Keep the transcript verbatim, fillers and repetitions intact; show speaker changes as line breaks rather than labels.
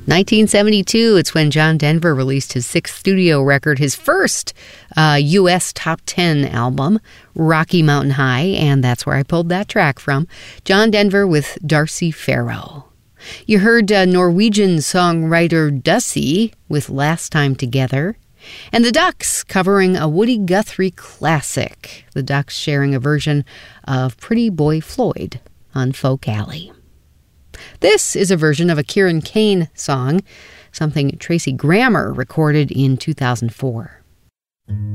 nineteen seventy-two, it's when John Denver released his sixth studio record, his first uh, U S top ten album, Rocky Mountain High, and that's where I pulled that track from. John Denver with Darcy Farrow. You heard uh, Norwegian songwriter Dussie with Last Time Together, and the Ducks covering a Woody Guthrie classic. The Ducks sharing a version of Pretty Boy Floyd on Folk Alley. This is a version of a Kieran Kane song, something Tracy Grammer recorded in two thousand four.